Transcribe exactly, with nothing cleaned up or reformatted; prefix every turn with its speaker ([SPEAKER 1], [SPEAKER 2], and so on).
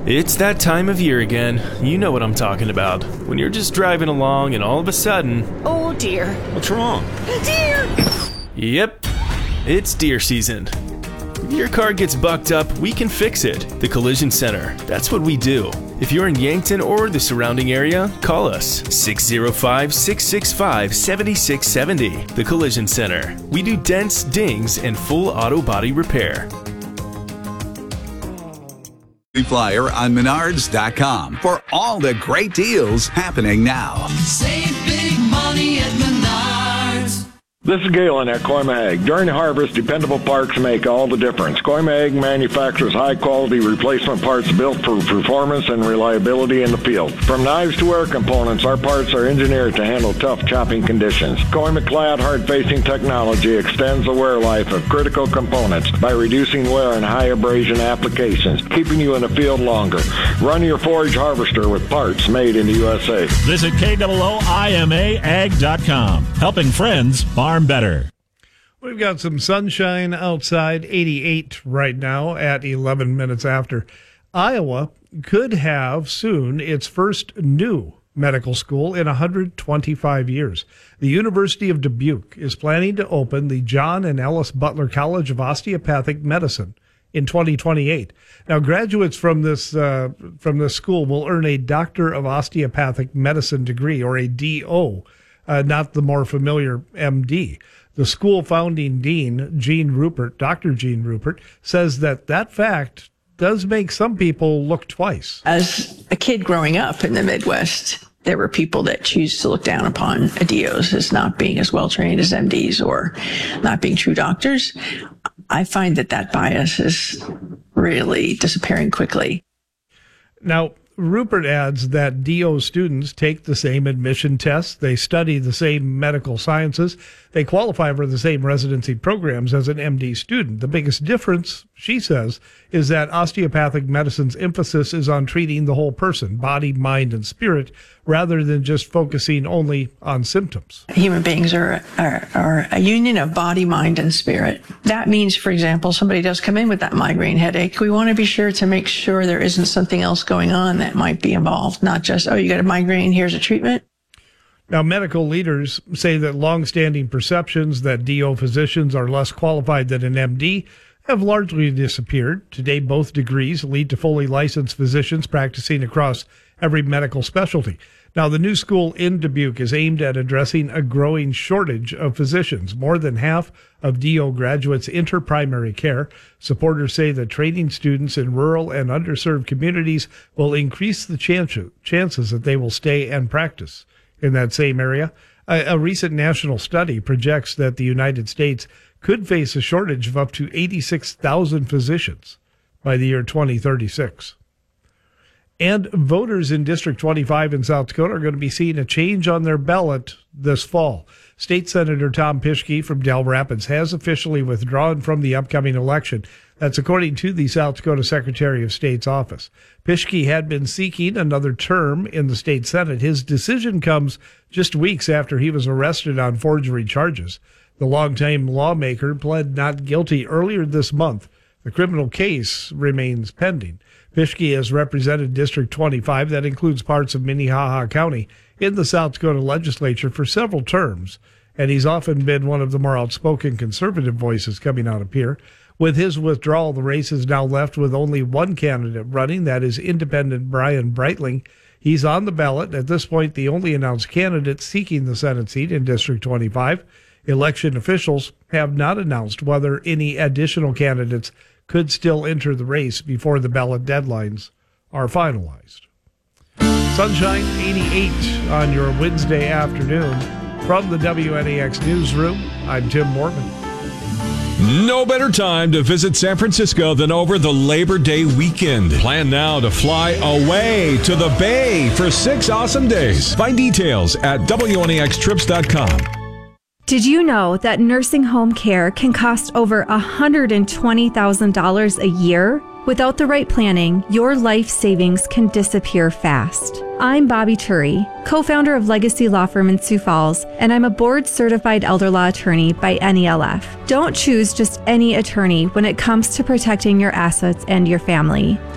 [SPEAKER 1] It's that time of year again. You know what I'm talking about. When you're just driving along and all of a sudden...
[SPEAKER 2] Oh, dear.
[SPEAKER 3] What's wrong?
[SPEAKER 2] Deer!
[SPEAKER 1] Yep, it's deer season. If your car gets bucked up, we can fix it. The Collision Center. That's what we do. If you're in Yankton or the surrounding area, call us six oh five, six six five, seven six seven oh. The Collision Center. We do dents, dings, and full auto body repair.
[SPEAKER 4] Flyer on menards dot com for all the great deals happening now.
[SPEAKER 5] Save big money at Menards.
[SPEAKER 6] This is Galen at Coimag. During harvest, dependable parts make all the difference. Coimag manufactures high-quality replacement parts built for performance and reliability in the field. From knives to air components, our parts are engineered to handle tough chopping conditions. Coimag-clad hard-facing technology extends the wear life of critical components by reducing wear in high abrasion applications, keeping you in the field longer. Run your forage harvester with parts made in the U S A.
[SPEAKER 7] Visit K O O I M A ag dot com. Helping friends farm better.
[SPEAKER 8] We've got some sunshine outside, eighty-eight right now at eleven minutes after. Iowa could have soon its first new medical school in one hundred twenty-five years. The University of Dubuque is planning to open the John and Ellis Butler College of Osteopathic Medicine in twenty twenty-eight. Now, graduates from this uh, from this school will earn a Doctor of Osteopathic Medicine degree, or a D O, uh, not the more familiar M D. The school founding dean, Gene Rupert, Doctor Gene Rupert, says that that fact does make some people look twice.
[SPEAKER 9] As a kid growing up in the Midwest, there were people that choose to look down upon D Os as not being as well trained as M Ds or not being true doctors. I find that that bias is really disappearing quickly.
[SPEAKER 8] Now, Rupert adds that D O students take the same admission tests, they study the same medical sciences, they qualify for the same residency programs as an M D student. The biggest difference, she says, is that osteopathic medicine's emphasis is on treating the whole person, body, mind, and spirit, rather than just focusing only on symptoms.
[SPEAKER 9] Human beings are, are, are a union of body, mind, and spirit. That means, for example, somebody does come in with that migraine headache. We want to be sure to make sure there isn't something else going on that might be involved, not just, oh, you got a migraine, here's a treatment.
[SPEAKER 8] Now, medical leaders say that longstanding perceptions that D O physicians are less qualified than an M D have largely disappeared. Today, both degrees lead to fully licensed physicians practicing across every medical specialty. Now, the new school in Dubuque is aimed at addressing a growing shortage of physicians. More than half of D O graduates enter primary care. Supporters say that training students in rural and underserved communities will increase the chance, chances that they will stay and practice in that same area. A, a recent national study projects that the United States could face a shortage of up to eighty-six thousand physicians by the year twenty thirty-six. And voters in District twenty-five in South Dakota are going to be seeing a change on their ballot this fall. State Senator Tom Pischke from Del Rapids has officially withdrawn from the upcoming election. That's according to the South Dakota Secretary of State's office. Pischke had been seeking another term in the state Senate. His decision comes just weeks after he was arrested on forgery charges. The longtime lawmaker pled not guilty earlier this month. The criminal case remains pending. Pischke has represented District twenty-five, that includes parts of Minnehaha County, in the South Dakota legislature for several terms, and he's often been one of the more outspoken conservative voices coming out of here. With his withdrawal, the race is now left with only one candidate running, that is independent Brian Breitling. He's on the ballot, at this point the only announced candidate seeking the Senate seat in District twenty-five. Election officials have not announced whether any additional candidates could still enter the race before the ballot deadlines are finalized. Sunshine eighty-eight on your Wednesday afternoon. From the W N A X Newsroom, I'm Tim Morgan.
[SPEAKER 3] No better time to visit San Francisco than over the Labor Day weekend. Plan now to fly away to the Bay for six awesome days. Find details at W N A X trips dot com.
[SPEAKER 10] Did you know that nursing home care can cost over one hundred twenty thousand dollars a year? Without the right planning, your life savings can disappear fast. I'm Bobby Turi, co-founder of Legacy Law Firm in Sioux Falls, and I'm a board-certified elder law attorney by N E L F. Don't choose just any attorney when it comes to protecting your assets and your family.